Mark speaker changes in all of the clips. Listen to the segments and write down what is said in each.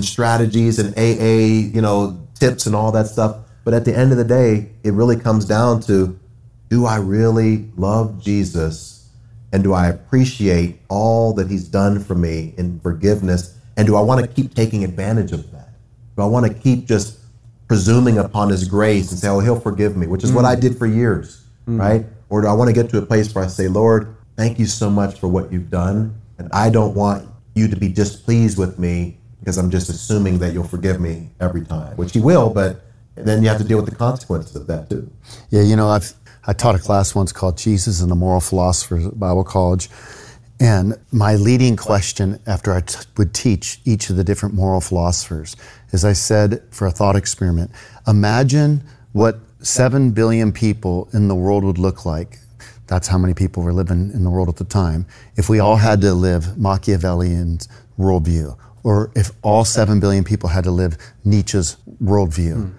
Speaker 1: the strategies and AA, tips and all that stuff. But at the end of the day, it really comes down to, do I really love Jesus? And do I appreciate all that he's done for me in forgiveness? And do I want to keep taking advantage of that? Do I want to keep just presuming upon his grace and say, oh, he'll forgive me, which is what I did for years, right? Or do I want to get to a place where I say, Lord, thank you so much for what you've done. And I don't want you to be displeased with me because I'm just assuming that you'll forgive me every time, which he will, but then you have to deal with the consequences of that too.
Speaker 2: Yeah, I taught a class once called Jesus and the Moral Philosophers at Bible College. And my leading question after I would teach each of the different moral philosophers is I said, for a thought experiment, imagine what 7 billion people in the world would look like. That's how many people were living in the world at the time. If we all had to live Machiavellian's worldview, or if all 7 billion people had to live Nietzsche's worldview,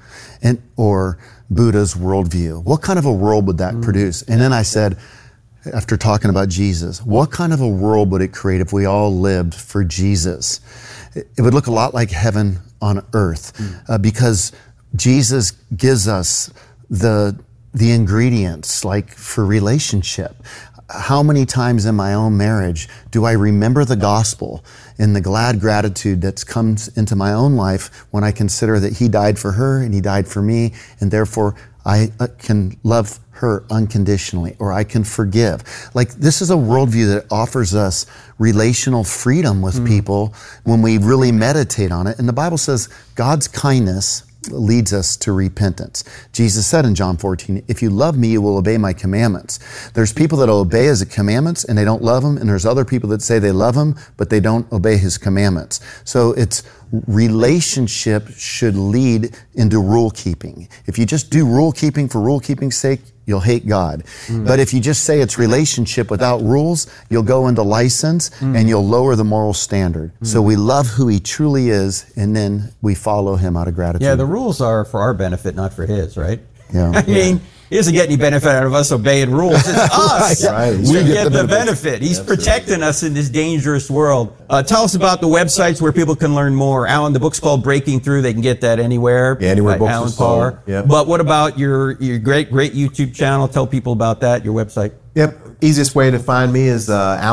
Speaker 2: or Buddha's worldview, what kind of a world would that produce? And then I said, after talking about Jesus, what kind of a world would it create if we all lived for Jesus? It would look a lot like heaven on earth, because Jesus gives us the ingredients, like for relationship. How many times in my own marriage do I remember the gospel and the glad gratitude that comes into my own life when I consider that he died for her and he died for me, and therefore I can love her unconditionally, or I can forgive. Like, this is a worldview that offers us relational freedom with people when we really meditate on it. And the Bible says God's kindness leads us to repentance. Jesus said in John 14, if you love me, you will obey my commandments. There's people that obey his commandments and they don't love him, and there's other people that say they love him, but they don't obey his commandments. So it's relationship should lead into rule keeping. If you just do rule keeping for rule keeping's sake, you'll hate God. But if you just say it's relationship without rules, you'll go into license and you'll lower the moral standard. So we love who he truly is, and then we follow him out of gratitude.
Speaker 3: Yeah, the rules are for our benefit, not for his, right?
Speaker 2: Yeah.
Speaker 3: I mean, he doesn't get any benefit out of us obeying rules. It's us.
Speaker 1: Right.
Speaker 3: We get the benefit. He's protecting us in this dangerous world. Tell us about the websites where people can learn more. Alan, the book's called Breaking Through. They can get that anywhere.
Speaker 1: Yeah, anywhere books
Speaker 3: Alan
Speaker 1: are sold.
Speaker 3: Parr.
Speaker 1: Yep.
Speaker 3: But what about your great YouTube channel? Tell people about that, your website.
Speaker 1: Yep. Easiest way to find me is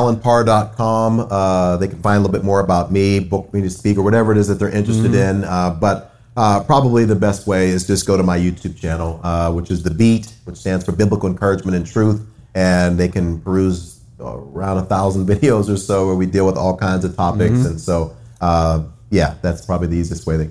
Speaker 1: alanparr.com. They can find a little bit more about me, book me to speak, or whatever it is that they're interested in. But probably the best way is just go to my YouTube channel, which is The Beat, which stands for Biblical Encouragement and Truth. And they can peruse around 1,000 videos or so where we deal with all kinds of topics. And so, yeah, that's probably the easiest way.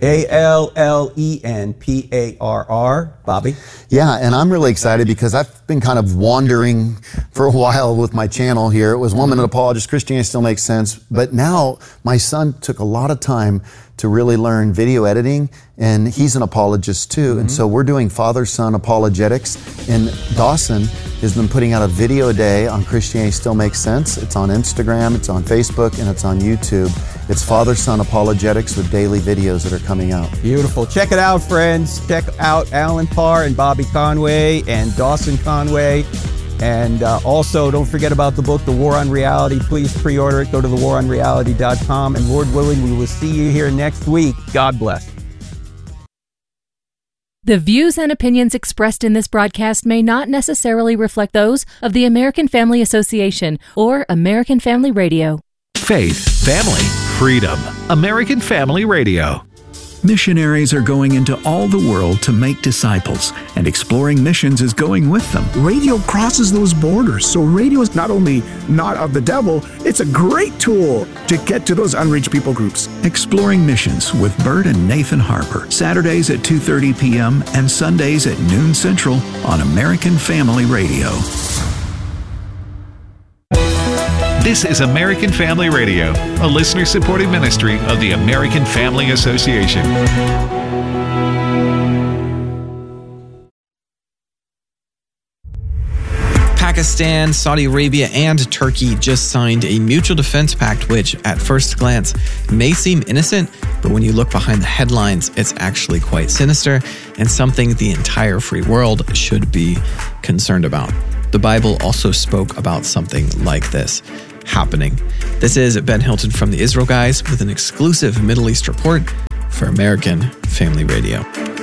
Speaker 3: ALLENPARR. Bobby?
Speaker 2: Yeah, and I'm really excited because I've been kind of wandering for a while with my channel here. It was 1 Minute Apologist, Christianity Still Makes Sense. But now my son took a lot of time to really learn video editing, and he's an apologist too. And so we're doing father-son apologetics, and Dawson has been putting out a video a day on Christianity Still Makes Sense. It's on Instagram, it's on Facebook, and it's on YouTube. It's father-son apologetics with daily videos that are coming out.
Speaker 3: Beautiful. Check it out, friends. Check out Alan Parr and Bobby Conway and Dawson Conway. And also, don't forget about the book, The War on Reality. Please pre-order it. Go to thewaronreality.com. And Lord willing, we will see you here next week. God bless.
Speaker 4: The views and opinions expressed in this broadcast may not necessarily reflect those of the American Family Association or American Family Radio.
Speaker 5: Faith, family, freedom. American Family Radio.
Speaker 6: Missionaries are going into all the world to make disciples, and Exploring Missions is going with them.
Speaker 7: Radio crosses those borders, so radio is not only not of the devil, it's a great tool to get to those unreached people groups.
Speaker 6: Exploring Missions with Bert and Nathan Harper, Saturdays at 2:30 p.m. and Sundays at noon Central on American Family Radio.
Speaker 5: This is American Family Radio, a listener-supported ministry of the American Family Association.
Speaker 8: Pakistan, Saudi Arabia, and Turkey just signed a mutual defense pact, which at first glance may seem innocent, but when you look behind the headlines, it's actually quite sinister and something the entire free world should be concerned about. The Bible also spoke about something like this happening. This is Ben Hilton from the Israel Guys with an exclusive Middle East report. for American Family Radio.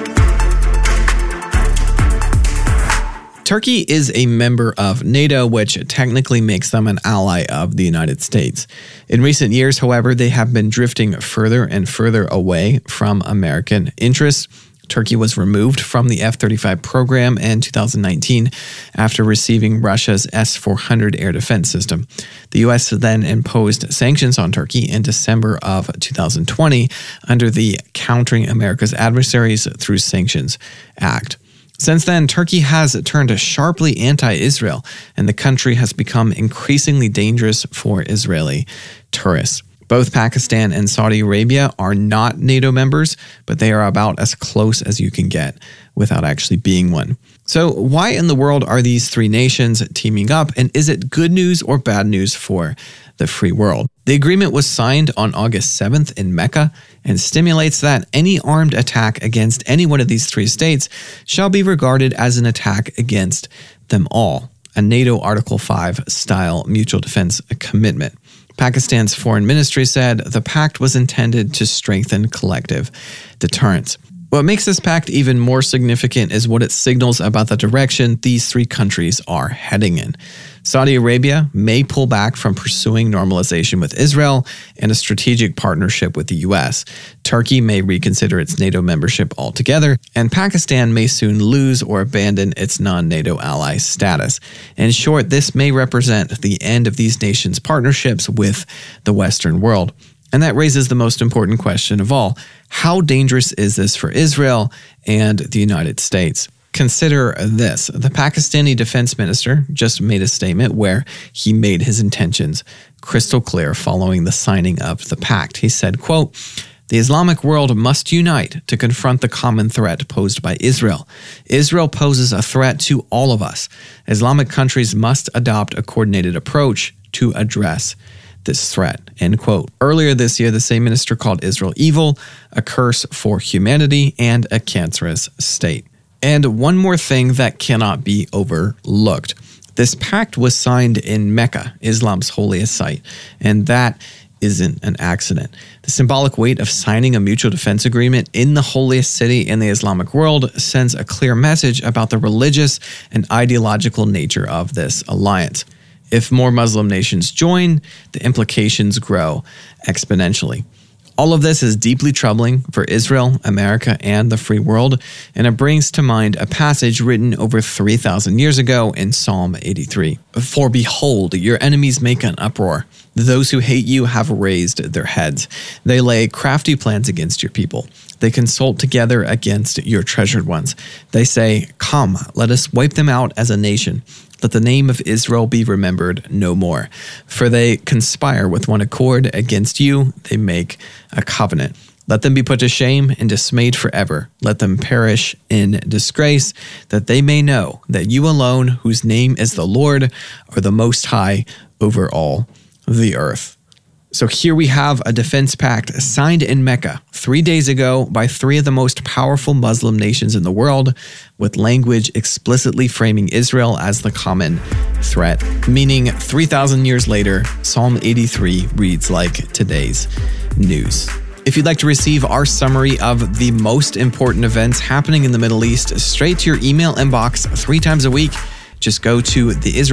Speaker 8: Turkey is a member of NATO, which technically makes them an ally of the United States. In recent years, however, they have been drifting further and further away from American interests. Turkey was removed from the F-35 program in 2019 after receiving Russia's S-400 air defense system. The U.S. then imposed sanctions on Turkey in December of 2020 under the Countering America's Adversaries Through Sanctions Act. Since then, Turkey has turned sharply anti-Israel, and the country has become increasingly dangerous for Israeli tourists. Both Pakistan and Saudi Arabia are not NATO members, but they are about as close as you can get without actually being one. So why in the world are these three nations teaming up, and is it good news or bad news for the free world? The agreement was signed on August 7th in Mecca and stipulates that any armed attack against any one of these three states shall be regarded as an attack against them all, a NATO Article 5 style mutual defense commitment. Pakistan's foreign ministry said the pact was intended to strengthen collective deterrence. What makes this pact even more significant is what it signals about the direction these three countries are heading in. Saudi Arabia may pull back from pursuing normalization with Israel and a strategic partnership with the U.S. Turkey may reconsider its NATO membership altogether, and Pakistan may soon lose or abandon its non-NATO ally status. In short, this may represent the end of these nations' partnerships with the Western world. And that raises the most important question of all. How dangerous is this for Israel and the United States? Consider this. The Pakistani defense minister just made a statement where he made his intentions crystal clear following the signing of the pact. He said, quote, "The Islamic world must unite to confront the common threat posed by Israel. Israel poses a threat to all of us. Islamic countries must adopt a coordinated approach to address this threat," end quote. Earlier this year, the same minister called Israel evil, a curse for humanity, and a cancerous state. And one more thing that cannot be overlooked. This pact was signed in Mecca, Islam's holiest site, and that isn't an accident. The symbolic weight of signing a mutual defense agreement in the holiest city in the Islamic world sends a clear message about the religious and ideological nature of this alliance. If more Muslim nations join, the implications grow exponentially. All of this is deeply troubling for Israel, America, and the free world, and it brings to mind a passage written over 3,000 years ago in Psalm 83. "For behold, your enemies make an uproar. Those who hate you have raised their heads. They lay crafty plans against your people. They consult together against your treasured ones. They say, 'Come, let us wipe them out as a nation. Let the name of Israel be remembered no more. For they conspire with one accord against you. They make a covenant. Let them be put to shame and dismayed forever. Let them perish in disgrace, that they may know that you alone, whose name is the Lord, are the Most High over all the earth.'" So here we have a defense pact signed in Mecca 3 days ago by three of the most powerful Muslim nations in the world, with language explicitly framing Israel as the common threat, meaning 3,000 years later, Psalm 83 reads like today's news. If you'd like to receive our summary of the most important events happening in the Middle East straight to your email inbox 3 times a week, just go to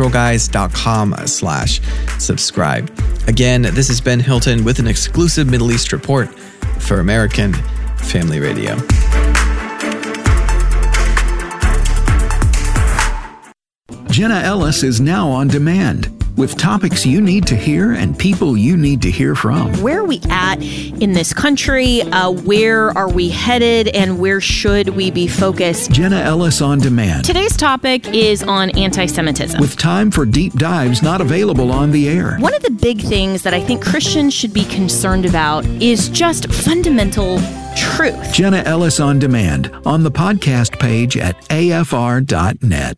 Speaker 8: theisraelguys.com/subscribe. Again, this is Ben Hilton with an exclusive Middle East report for American Family Radio.
Speaker 6: Jenna Ellis is now on demand with topics you need to hear and people you need to hear from.
Speaker 9: Where are we at in this country? Where are we headed? And where should we be focused?
Speaker 6: Jenna Ellis on demand.
Speaker 9: Today's topic is on anti-Semitism.
Speaker 6: With time for deep dives not available on the air.
Speaker 9: One of the big things that I think Christians should be concerned about is just fundamental truth.
Speaker 6: Jenna Ellis on demand on the podcast page at afr.net.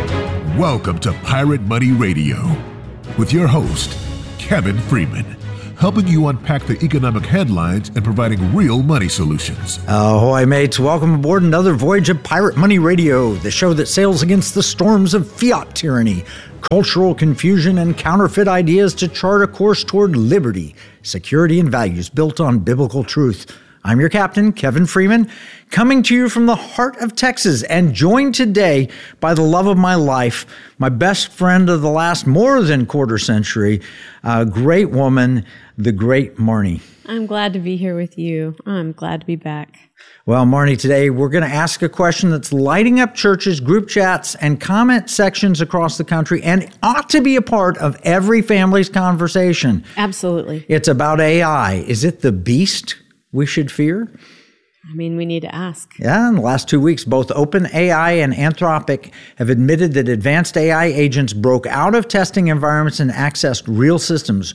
Speaker 10: Welcome to Pirate Money Radio with your host, Kevin Freeman, helping you unpack the economic headlines and providing real money solutions.
Speaker 11: Ahoy, mates. Welcome aboard another voyage of Pirate Money Radio, the show that sails against the storms of fiat tyranny, cultural confusion, and counterfeit ideas to chart a course toward liberty, security, and values built on biblical truth. I'm your captain, Kevin Freeman, coming to you from the heart of Texas and joined today by the love of my life, my best friend of the last more than quarter century, a great woman, the great Marnie.
Speaker 12: I'm glad to be here with you. I'm glad to be back.
Speaker 11: Well, Marnie, today we're going to ask a question that's lighting up churches, group chats, and comment sections across the country and ought to be a part of every family's conversation.
Speaker 12: Absolutely.
Speaker 11: It's about AI. Is it the beast we should fear?
Speaker 12: I mean, we need to ask.
Speaker 11: Yeah, in the last 2 weeks, both OpenAI and Anthropic have admitted that advanced AI agents broke out of testing environments and accessed real systems.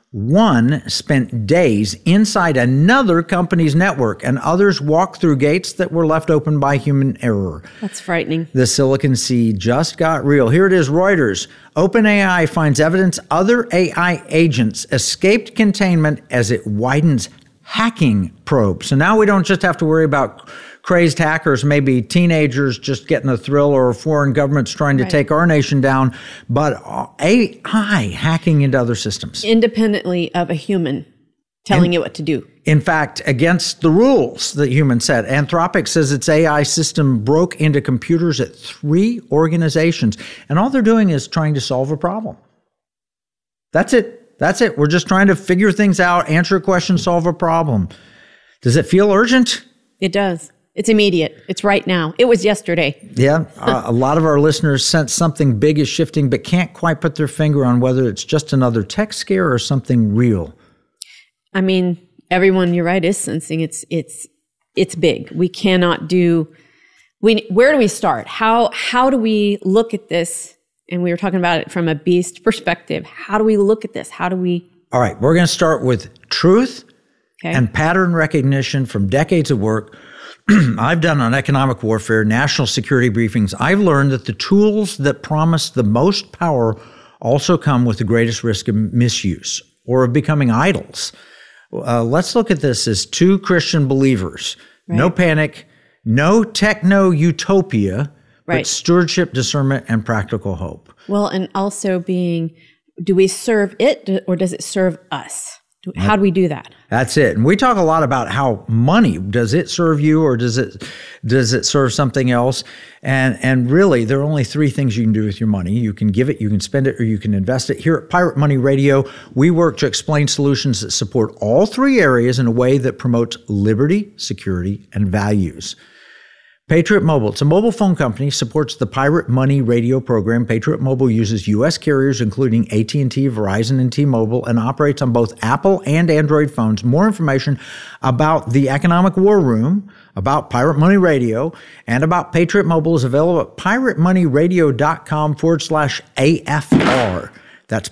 Speaker 11: One spent days inside another company's network, and others walked through gates that were left open by human error.
Speaker 12: That's frightening.
Speaker 11: The Silicon Sea just got real. Here it is, Reuters. OpenAI finds evidence other AI agents escaped containment as it widens hacking probe. So now we don't just have to worry about crazed hackers, maybe teenagers just getting a thrill or foreign governments trying to take our nation down, but AI hacking into other systems.
Speaker 12: Independently of a human telling it what to do.
Speaker 11: In fact, against the rules that humans set. Anthropic says its AI system broke into computers at 3 organizations, and all they're doing is trying to solve a problem. That's it. That's it. We're just trying to figure things out, answer a question, solve a problem. Does it feel urgent?
Speaker 12: It does. It's immediate. It's right now. It was yesterday.
Speaker 11: Yeah. A lot of our listeners sense something big is shifting, but can't quite put their finger on whether it's just another tech scare or something real.
Speaker 12: I mean, everyone, you're right, is sensing it's big. We cannot do. Where do we start? How do we look at this? And we were talking about it from a beast perspective. How do we look at this? How do we?
Speaker 11: All right, we're going to start with truth and pattern recognition from decades of work I've done on economic warfare, national security briefings. I've learned that the tools that promise the most power also come with the greatest risk of misuse or of becoming idols. Let's look at this as 2 Christian believers. Right. No panic, no techno-utopia, but stewardship, discernment, and practical hope.
Speaker 12: Well, and also do we serve it or does it serve us? How do we do that?
Speaker 11: That's it. And we talk a lot about how money, does it serve you or does it serve something else? And really, there are only 3 things you can do with your money. You can give it, you can spend it, or you can invest it. Here at Pirate Money Radio, we work to explain solutions that support all 3 areas in a way that promotes liberty, security, and values. Patriot Mobile, it's a mobile phone company, supports the Pirate Money Radio program. Patriot Mobile uses U.S. carriers, including AT&T, Verizon, and T-Mobile, and operates on both Apple and Android phones. More information about the Economic War Room, about Pirate Money Radio, and about Patriot Mobile is available at piratemoneyradio.com/AFR. That's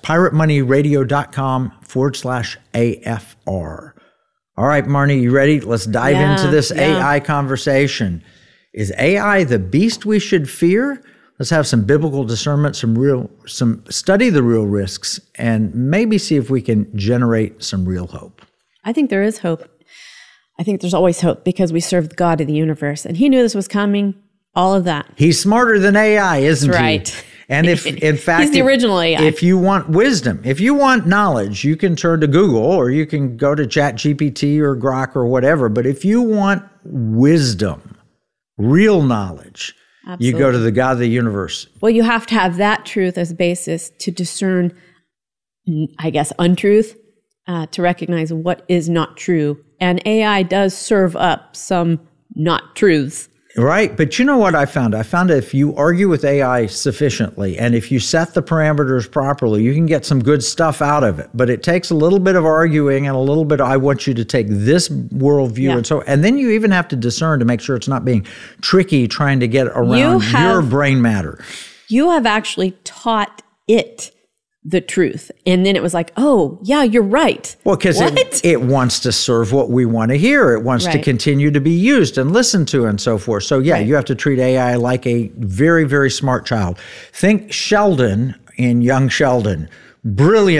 Speaker 11: piratemoneyradio.com/AFR. All right, Marnie, you ready? Let's dive into this AI conversation. Is AI the beast we should fear? Let's have some biblical discernment, study the real risks, and maybe see if we can generate some real hope.
Speaker 12: I think there is hope. I think there's always hope because we serve the God of the universe, and He knew this was coming. All of that.
Speaker 11: He's smarter than AI, isn't he?
Speaker 12: That's right.
Speaker 11: And if, in fact,
Speaker 12: He's the original AI.
Speaker 11: If you want wisdom, if you want knowledge, you can turn to Google or you can go to ChatGPT or Grok or whatever. But if you want wisdom, real knowledge, you go to the God of the universe.
Speaker 12: Well, you have to have that truth as basis to discern, I guess, untruth, to recognize what is not true. And AI does serve up some not truths.
Speaker 11: Right. But you know what I found? I found that if you argue with AI sufficiently and if you set the parameters properly, you can get some good stuff out of it. But it takes a little bit of arguing and a little bit of, I want you to take this worldview. And then you even have to discern to make sure it's not being tricky trying to get around your brain matter.
Speaker 12: You have actually taught it the truth. And then it was like, oh, yeah, you're right.
Speaker 11: Well, because it wants to serve what we want to hear. It wants to continue to be used and listened to and so forth. So, you have to treat AI like a very, very smart child. Think Sheldon in Young Sheldon. Brilliant,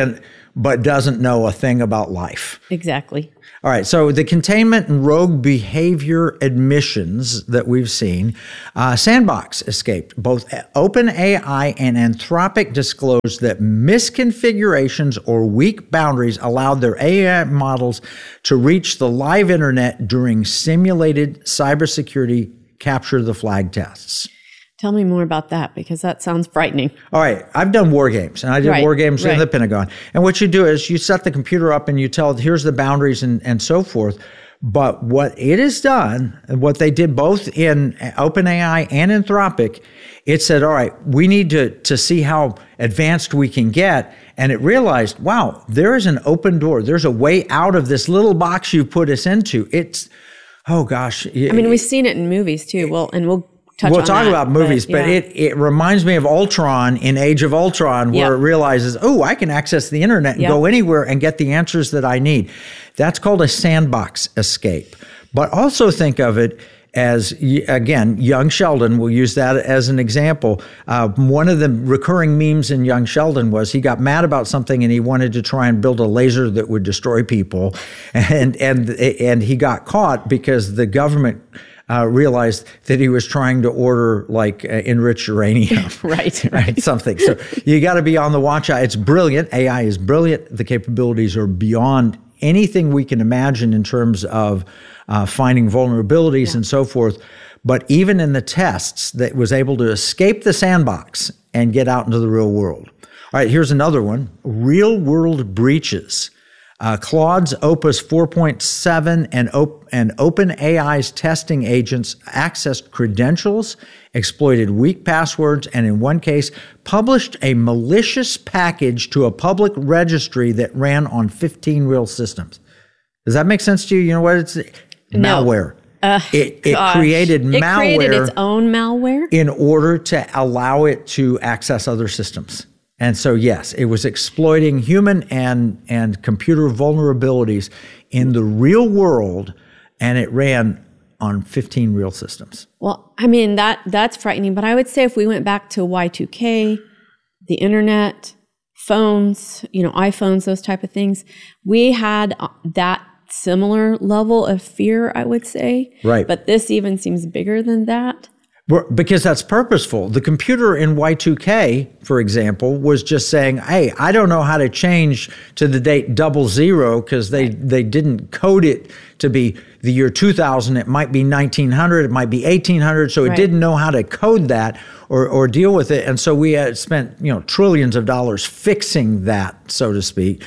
Speaker 11: but doesn't know a thing about life.
Speaker 12: Exactly.
Speaker 11: All right, so the containment and rogue behavior admissions that we've seen, Sandbox escaped. Both OpenAI and Anthropic disclosed that misconfigurations or weak boundaries allowed their AI models to reach the live internet during simulated cybersecurity capture the flag tests.
Speaker 12: Tell me more about that, because that sounds frightening.
Speaker 11: All right, I've done war games, and I did war games in the Pentagon. And what you do is you set the computer up and you tell it, here's the boundaries and so forth. But what it has done, and what they did both in OpenAI and Anthropic, it said, all right, we need to see how advanced we can get. And it realized, wow, there is an open door. There's a way out of this little box you put us into. It's, oh gosh.
Speaker 12: I mean, we've seen it in movies too. We'll
Speaker 11: talk about movies, but it reminds me of Ultron in Age of Ultron, where it realizes, oh, I can access the internet and go anywhere and get the answers that I need. That's called a sandbox escape. But also think of it as, again, Young Sheldon, we'll use that as an example. One of the recurring memes in Young Sheldon was he got mad about something and he wanted to try and build a laser that would destroy people. And he got caught because the government realized that he was trying to order like enriched uranium.
Speaker 12: right.
Speaker 11: Something. So you got to be on the watch out. It's brilliant. AI is brilliant. The capabilities are beyond anything we can imagine in terms of finding vulnerabilities and so forth. But even in the tests, that was able to escape the sandbox and get out into the real world. All right, here's another one. Real world breaches. Claude's Opus 4.7 and OpenAI's testing agents accessed credentials, exploited weak passwords, and in one case, published a malicious package to a public registry that ran on 15 real systems. Does that make sense to you? You know what it's?
Speaker 12: No.
Speaker 11: Malware. It created malware.
Speaker 12: It created its own malware?
Speaker 11: In order to allow it to access other systems. And so, yes, it was exploiting human and computer vulnerabilities in the real world, and it ran on 15 real systems.
Speaker 12: Well, I mean, that's frightening. But I would say if we went back to Y2K, the internet, phones, iPhones, those type of things, we had that similar level of fear, I would say.
Speaker 11: Right.
Speaker 12: But this even seems bigger than that.
Speaker 11: Because that's purposeful. The computer in Y2K, for example, was just saying, hey, I don't know how to change to the date 00 because they didn't code it to be the year 2000. It might be 1900. It might be 1800. So it didn't know how to code that or deal with it. And so we had spent trillions of dollars fixing that, so to speak.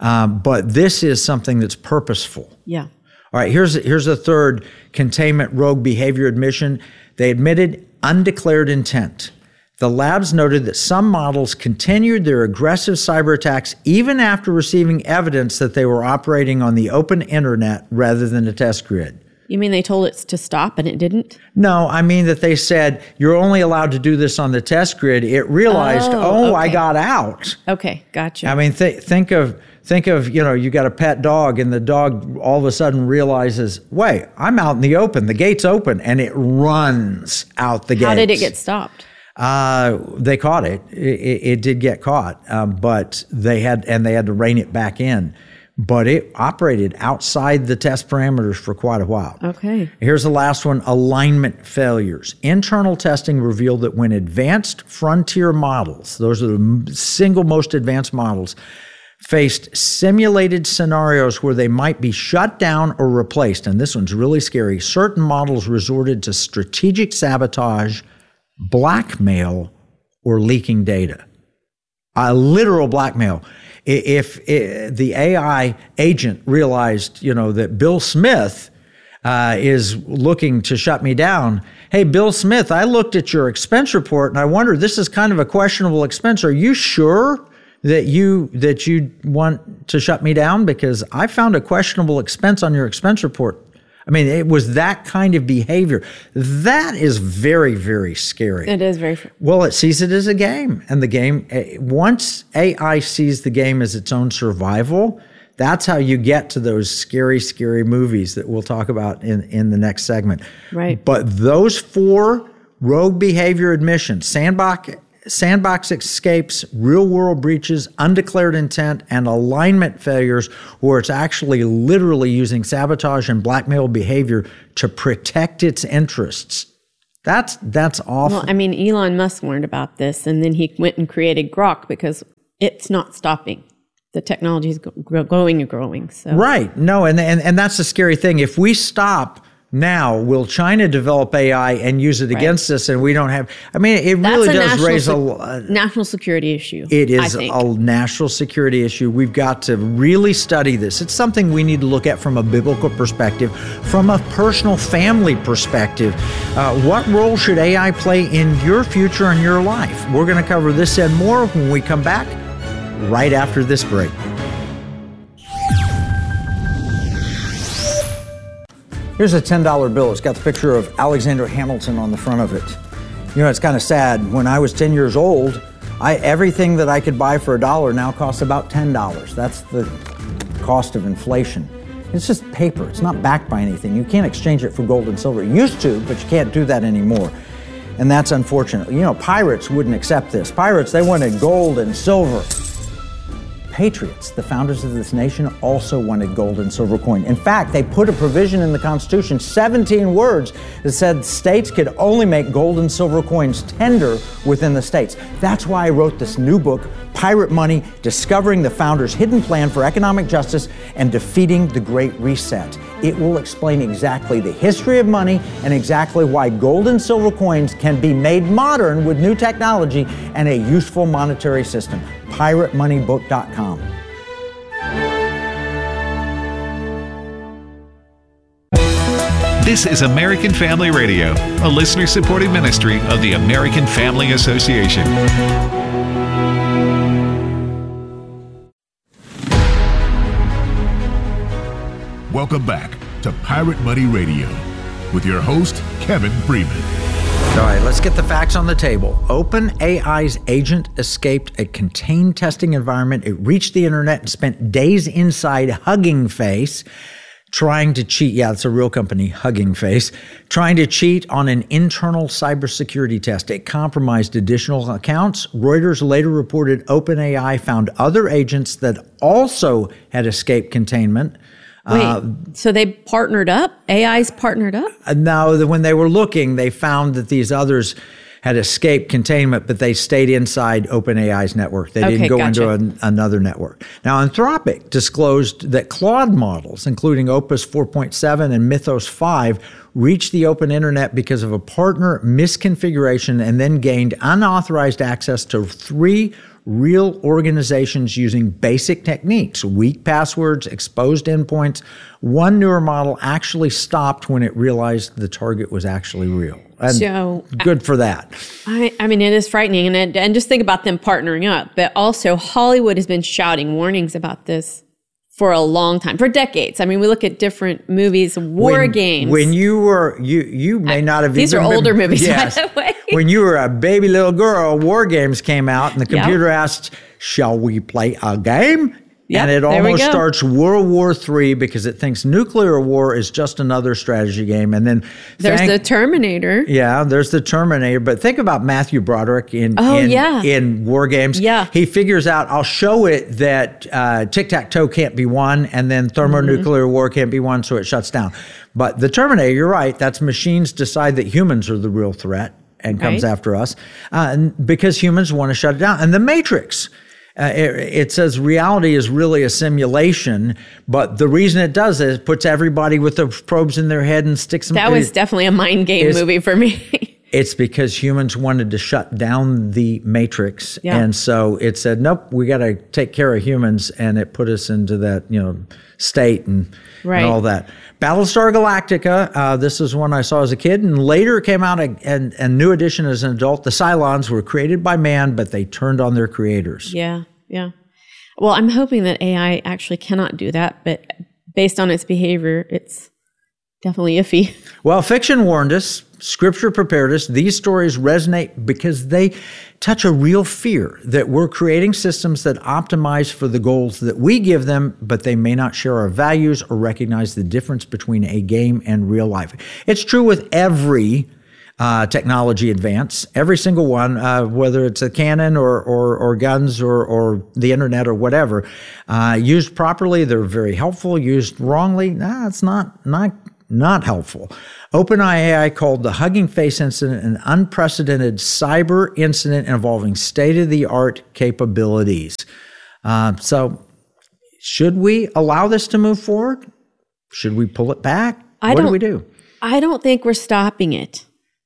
Speaker 11: But this is something that's purposeful.
Speaker 12: Yeah.
Speaker 11: All right, here's a third containment rogue behavior admission. They admitted undeclared intent. The labs noted that some models continued their aggressive cyber attacks even after receiving evidence that they were operating on the open internet rather than a test grid.
Speaker 12: You mean they told it to stop and it didn't?
Speaker 11: No, I mean that they said, you're only allowed to do this on the test grid. It realized,
Speaker 12: okay.
Speaker 11: I got out.
Speaker 12: Okay, gotcha.
Speaker 11: I mean, think of, you got a pet dog and the dog all of a sudden realizes, wait, I'm out in the open. The gate's open, and it runs out the gate.
Speaker 12: How did it get stopped?
Speaker 11: They caught it. It did get caught, but they had to rein it back in. But it operated outside the test parameters for quite a while.
Speaker 12: Okay.
Speaker 11: Here's the last one, alignment failures. Internal testing revealed that when advanced frontier models, those are the single most advanced models, faced simulated scenarios where they might be shut down or replaced, and this one's really scary, certain models resorted to strategic sabotage, blackmail, or leaking data. Literal blackmail. If the AI agent realized, that Bill Smith is looking to shut me down. Hey, Bill Smith, I looked at your expense report and I wonder, this is kind of a questionable expense. Are you sure that you want to shut me down? Because I found a questionable expense on your expense report. I mean, it was that kind of behavior. That is very, very scary.
Speaker 12: It is very.
Speaker 11: Well, it sees it as a game. And the game, once AI sees the game as its own survival, that's how you get to those scary, scary movies that we'll talk about in the next segment.
Speaker 12: Right.
Speaker 11: But those 4 rogue behavior admissions, sandbox escapes, real-world breaches, undeclared intent, and alignment failures where it's actually literally using sabotage and blackmail behavior to protect its interests. That's awful.
Speaker 12: Well, I mean, Elon Musk learned about this, and then he went and created Grok because it's not stopping. The technology is growing and growing. So.
Speaker 11: Right. No, and that's the scary thing. If we stop now, will China develop AI and use it against us, and we don't have? I mean, it really does raise a
Speaker 12: national security issue.
Speaker 11: It is a national security issue. We've got to really study this. It's something we need to look at from a biblical perspective, from a personal family perspective. What role should AI play in your future and your life? We're going to cover this and more when we come back right after this break. Here's a $10 bill. It's got the picture of Alexander Hamilton on the front of it. You know, it's kind of sad. When I was 10 years old, everything that I could buy for $1 now costs about $10. That's the cost of inflation. It's just paper. It's not backed by anything. You can't exchange it for gold and silver. You used to, but you can't do that anymore. And that's unfortunate. You know, pirates wouldn't accept this. Pirates, they wanted gold and silver. Patriots, the founders of this nation, also wanted gold and silver coin. In fact, they put a provision in the Constitution, 17 words, that said states could only make gold and silver coins tender within the states. That's why I wrote this new book, Pirate Money, Discovering the Founders' Hidden Plan for Economic Justice and Defeating the Great Reset. It will explain exactly the history of money and exactly why gold and silver coins can be made modern with new technology and a useful monetary system. PirateMoneyBook.com.
Speaker 5: This is American Family Radio, a listener-supported ministry of the American Family Association.
Speaker 10: Welcome back to Pirate Money Radio with your host, Kevin Freeman.
Speaker 11: All right, let's get the facts on the table. OpenAI's agent escaped a contained testing environment. It reached the internet and spent days inside Hugging Face trying to cheat. Yeah, it's a real company, Hugging Face, trying to cheat on an internal cybersecurity test. It compromised additional accounts. Reuters later reported OpenAI found other agents that also had escaped containment.
Speaker 12: Wait, so they partnered up? AI's partnered up?
Speaker 11: No, when they were looking, they found that these others had escaped containment, but they stayed inside OpenAI's network. They didn't go into another network. Now, Anthropic disclosed that Claude models, including Opus 4.7 and Mythos 5, reached the open internet because of a partner misconfiguration and then gained unauthorized access to 3 real organizations using basic techniques, weak passwords, exposed endpoints. One newer model actually stopped when it realized the target was actually real. And so good for that.
Speaker 12: I mean, it is frightening. And just think about them partnering up. But also, Hollywood has been shouting warnings about this for a long time, for decades. I mean, we look at different movies, games.
Speaker 11: When you were, you may not have
Speaker 12: these
Speaker 11: even
Speaker 12: are older movies,
Speaker 11: yes.
Speaker 12: by the way.
Speaker 11: When you were a baby little girl, War Games came out and the computer asked, shall we play a game? Yep, and it almost starts World War III because it thinks nuclear war is just another strategy game. And then
Speaker 12: there's the Terminator.
Speaker 11: Yeah, there's the Terminator. But think about Matthew Broderick in War Games.
Speaker 12: Yeah.
Speaker 11: He figures out, I'll show it that tic-tac-toe can't be won and then thermonuclear war can't be won, so it shuts down. But the Terminator, you're right, that's machines decide that humans are the real threat and comes after us because humans want to shut it down. And the Matrix. It says reality is really a simulation, but the reason it does is it puts everybody with the probes in their head and sticks them.
Speaker 12: That was definitely a mind game movie for me.
Speaker 11: It's because humans wanted to shut down the Matrix. Yeah. And so it said, nope, we got to take care of humans. And it put us into that, state and all that. Battlestar Galactica, this is one I saw as a kid, and later came out a new edition as an adult. The Cylons were created by man, but they turned on their creators.
Speaker 12: Yeah. Well, I'm hoping that AI actually cannot do that, but based on its behavior, it's definitely iffy.
Speaker 11: Well, fiction warned us. Scripture prepared us. These stories resonate because they touch a real fear that we're creating systems that optimize for the goals that we give them, but they may not share our values or recognize the difference between a game and real life. It's true with every technology advance. Every single one, whether it's a cannon or guns or the internet or whatever, used properly, they're very helpful. Used wrongly, it's not helpful. OpenAI called the Hugging Face incident an unprecedented cyber incident involving state-of-the-art capabilities. So should we allow this to move forward? Should we pull it back? What do we do?
Speaker 12: I don't think we're stopping it.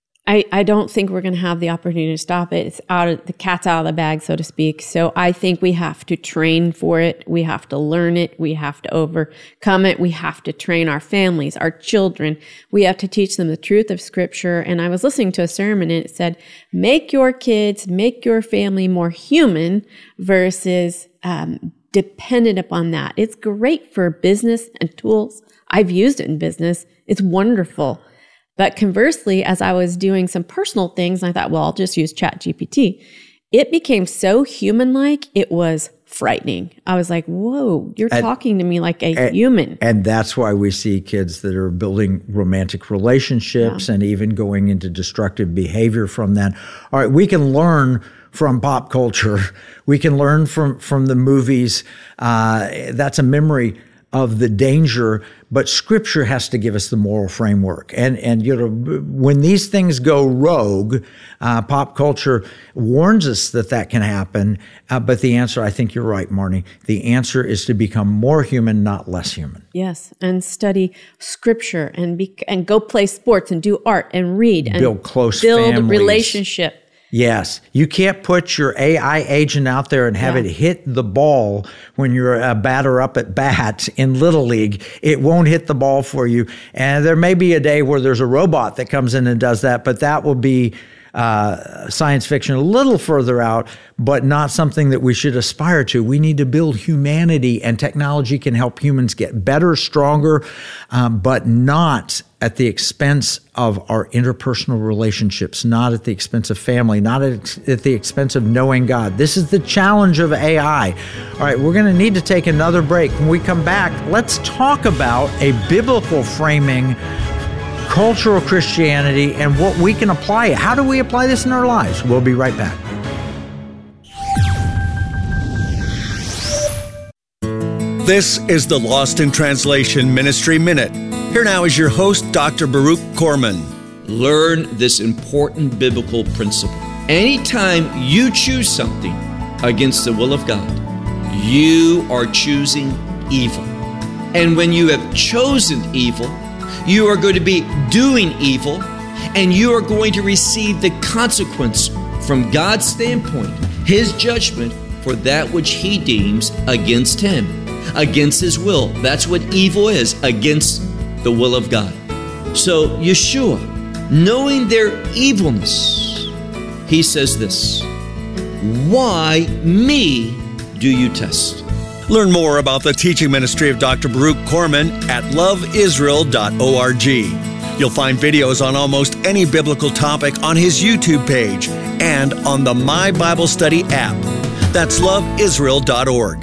Speaker 12: I don't think we're going to have the opportunity to stop it. It's the cat's out of the bag, so to speak. So I think we have to train for it. We have to learn it. We have to overcome it. We have to train our families, our children. We have to teach them the truth of Scripture. And I was listening to a sermon and it said, make your kids, make your family more human versus dependent upon that. It's great for business and tools. I've used it in business. It's wonderful. But conversely, as I was doing some personal things, I thought, well, I'll just use ChatGPT. It became so human-like, it was frightening. I was like, whoa, you're talking to me like a human.
Speaker 11: And that's why we see kids that are building romantic relationships and even going into destructive behavior from that. All right, we can learn from pop culture. We can learn from the movies. That's a memory of the danger, but Scripture has to give us the moral framework. And when these things go rogue, pop culture warns us that can happen. But the answer, I think you're right, Marnie. The answer is to become more human, not less human.
Speaker 12: Yes, and study Scripture and go play sports and do art and read and
Speaker 11: build close
Speaker 12: build
Speaker 11: families.
Speaker 12: Relationship.
Speaker 11: Yes. You can't put your AI agent out there and have it hit the ball when you're a batter up at bat in Little League. It won't hit the ball for you. And there may be a day where there's a robot that comes in and does that, but that will be science fiction a little further out, but not something that we should aspire to. We need to build humanity, and technology can help humans get better, stronger, but not at the expense of our interpersonal relationships, not at the expense of family, not at the expense of knowing God. This is the challenge of AI. All right, we're going to need to take another break. When we come back, let's talk about a biblical framing, cultural Christianity, and what we can apply. How do we apply this in our lives? We'll be right back.
Speaker 13: This is the Lost in Translation Ministry Minute. Here now is your host, Dr. Baruch Korman.
Speaker 14: Learn this important biblical principle. Anytime you choose something against the will of God, you are choosing evil. And when you have chosen evil, you are going to be doing evil, and you are going to receive the consequence from God's standpoint, His judgment for that which He deems against Him, against His will. That's what evil is, against the will of God. So Yeshua, knowing their evilness, He says this, why me do you test?
Speaker 13: Learn more about the teaching ministry of Dr. Baruch Korman at loveisrael.org. You'll find videos on almost any biblical topic on his YouTube page and on the My Bible Study app. That's loveisrael.org.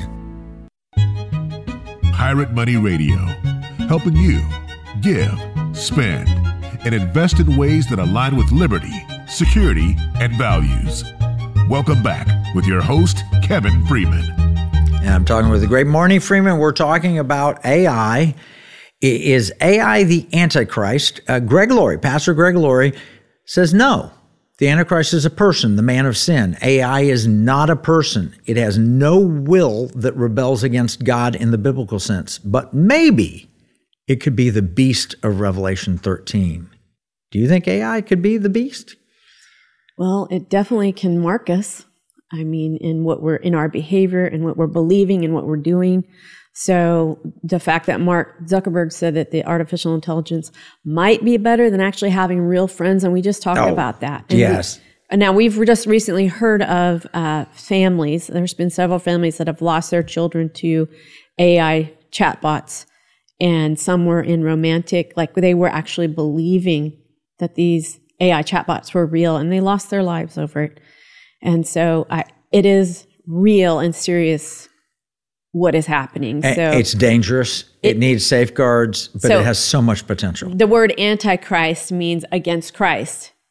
Speaker 10: Pirate Money Radio, helping you give, spend, and invest in ways that align with liberty, security, and values. Welcome back with your host, Kevin Freeman.
Speaker 11: And I'm talking with the great Marnie Freeman. We're talking about AI. Is AI the Antichrist? Pastor Greg Laurie says no. The Antichrist is a person, the man of sin. AI is not a person. It has no will that rebels against God in the biblical sense. But maybe it could be the beast of Revelation 13. Do you think AI could be the beast?
Speaker 12: Well, it definitely can mark us. I mean, in our behavior and what we're believing and what we're doing. So the fact that Mark Zuckerberg said that the artificial intelligence might be better than actually having real friends, and we just talked about that. And
Speaker 11: yes.
Speaker 12: Now we've just recently heard of families. There's been several families that have lost their children to AI chatbots, and some were in romantic, like they were actually believing that these AI chatbots were real, and they lost their lives over it. And so it is real and serious what is happening. So
Speaker 11: it's dangerous. It needs safeguards, but it has so much potential.
Speaker 12: The word Antichrist means against Christ.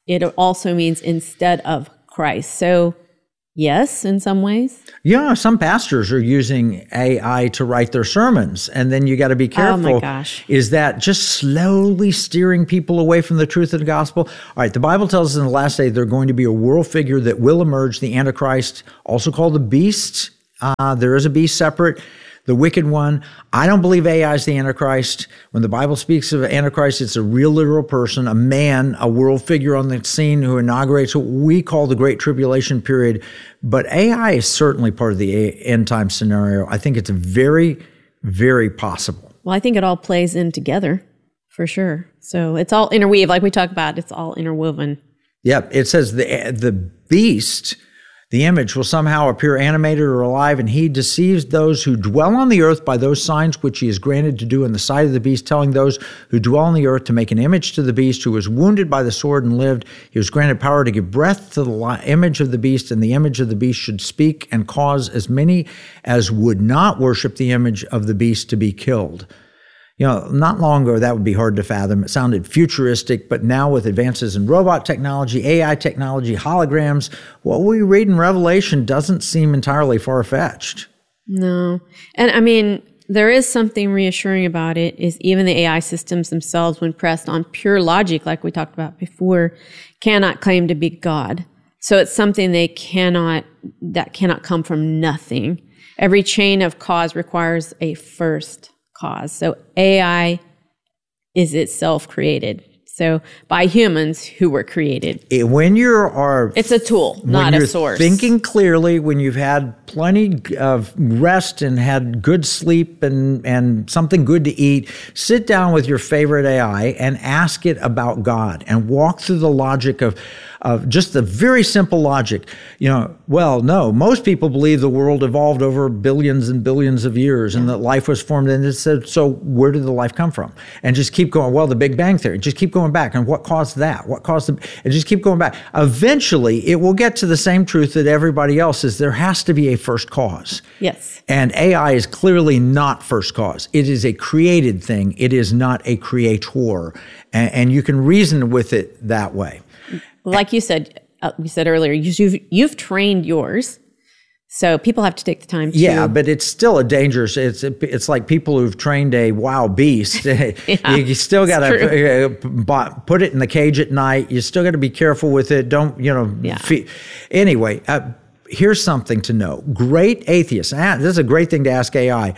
Speaker 12: it also means instead of Christ. So yes, in some ways.
Speaker 11: Yeah, some pastors are using AI to write their sermons, and then you got to be careful.
Speaker 12: Oh my gosh.
Speaker 11: Is that just slowly steering people away from the truth of the gospel? All right, the Bible tells us in the last day there's going to be a world figure that will emerge, the Antichrist, also called the beast. There is a beast separate, the wicked one. I don't believe AI is the Antichrist. When the Bible speaks of Antichrist, it's a real literal person, a man, a world figure on the scene who inaugurates what we call the Great Tribulation period. But AI is certainly part of the end time scenario. I think it's very, very possible.
Speaker 12: Well, I think it all plays in together for sure. So it's all interweave, like we talk about, it's all interwoven.
Speaker 11: Yep. It says the beast, the image, will somehow appear animated or alive, and he deceives those who dwell on the earth by those signs which he is granted to do in the sight of the beast, telling those who dwell on the earth to make an image to the beast, who was wounded by the sword and lived. He was granted power to give breath to the image of the beast, and the image of the beast should speak and cause as many as would not worship the image of the beast to be killed. You know, not long ago, that would be hard to fathom. It sounded futuristic, but now with advances in robot technology, AI technology, holograms, what we read in Revelation doesn't seem entirely far-fetched.
Speaker 12: No. And I mean, there is something reassuring about it, is even the AI systems themselves, when pressed on pure logic, like we talked about before, cannot claim to be God. So it's something that cannot come from nothing. Every chain of cause requires a first cause. So AI is itself created. So by humans who were created.
Speaker 11: When it's
Speaker 12: a tool, not a source.
Speaker 11: Thinking clearly, when you've had plenty of rest and had good sleep and something good to eat, sit down with your favorite AI and ask it about God and walk through the logic of just the very simple logic. You know, well, no, most people believe the world evolved over billions and billions of years and that life was formed. And it said, so where did the life come from? And just keep going, well, the Big Bang Theory, just keep going back. And what caused that? What caused and just keep going back. Eventually, it will get to the same truth that everybody else is. There has to be a first cause.
Speaker 12: Yes.
Speaker 11: And AI is clearly not first cause. It is a created thing. It is not a creator. And you can reason with it that way.
Speaker 12: Like you said earlier, you've trained yours, so people have to take the time to.
Speaker 11: Yeah, but it's still a dangerous. It's like people who've trained a wild beast. You still got to put it in the cage at night. You still got to be careful with it. Don't anyway. Here's something to know. Great atheists. This is a great thing to ask AI.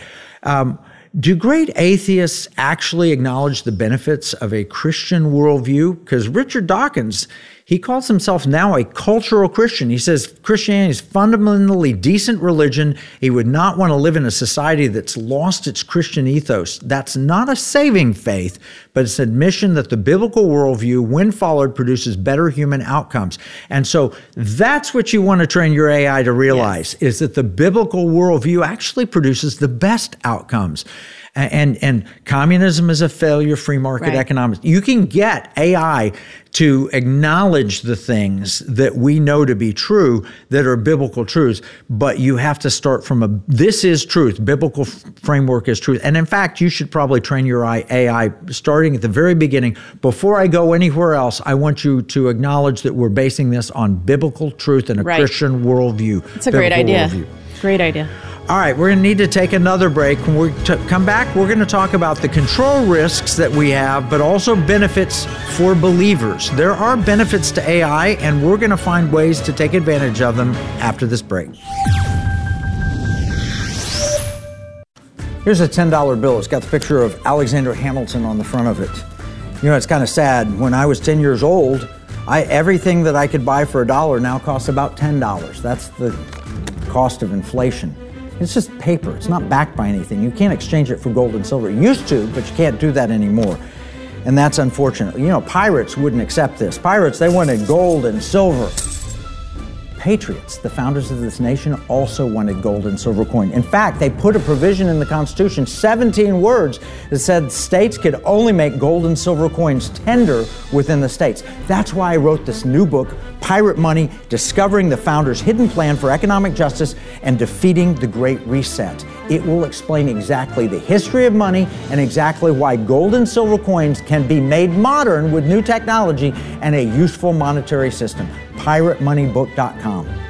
Speaker 11: Do great atheists actually acknowledge the benefits of a Christian worldview? Because Richard Dawkins, he calls himself now a cultural Christian. He says Christianity is fundamentally decent religion. He would not want to live in a society that's lost its Christian ethos. That's not a saving faith, but it's an admission that the biblical worldview, when followed, produces better human outcomes. And so that's what you want to train your AI to realize, is that the biblical worldview actually produces the best outcomes. And communism is a failure, free market economics. You can get AI to acknowledge the things that we know to be true that are biblical truths, but you have to start from this is truth, biblical framework is truth. And in fact, you should probably train your AI starting at the very beginning. Before I go anywhere else, I want you to acknowledge that we're basing this on biblical truth and a Christian worldview.
Speaker 12: It's a great idea. Great idea.
Speaker 11: All right, we're going to need to take another break. When we come back, we're going to talk about the control risks that we have, but also benefits for believers. There are benefits to AI, and we're going to find ways to take advantage of them after this break. Here's a $10 bill. It's got the picture of Alexander Hamilton on the front of it. You know, it's kind of sad. When I was 10 years old, everything that I could buy for $1 now costs about $10. That's the cost of inflation. It's just paper. It's not backed by anything. You can't exchange it for gold and silver. You used to, but you can't do that anymore. And that's unfortunate. You know, pirates wouldn't accept this. Pirates, they wanted gold and silver. Patriots, the founders of this nation, also wanted gold and silver coin. In fact, they put a provision in the Constitution, 17 words, that said states could only make gold and silver coins tender within the states. That's why I wrote this new book, Pirate Money, Discovering the Founder's Hidden Plan for Economic Justice and Defeating the Great Reset. It will explain exactly the history of money and exactly why gold and silver coins can be made modern with new technology and a useful monetary system. PirateMoneyBook.com.